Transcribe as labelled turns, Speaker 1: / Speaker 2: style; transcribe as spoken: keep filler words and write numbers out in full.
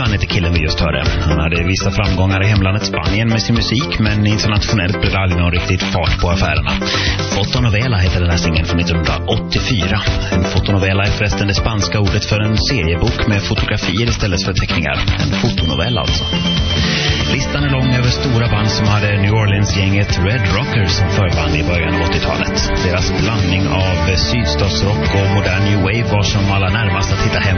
Speaker 1: Duran heter killen vi just hörde. Han hade vissa framgångar i hemlandet Spanien med sin musik, men internationellt blev det aldrig någon riktigt fart på affärerna. Fotonovela heter den här singeln från nittonhundraåttiofyra. En fotonovela är förresten det spanska ordet för en seriebok med fotografier istället för teckningar. En fotonovela alltså. Listan är lång över stora band som hade New Orleans-gänget Red Rockers som förband i början av åttiotalet. Deras blandning av sydstatsrock och modern new wave var som alla närmast att hitta hem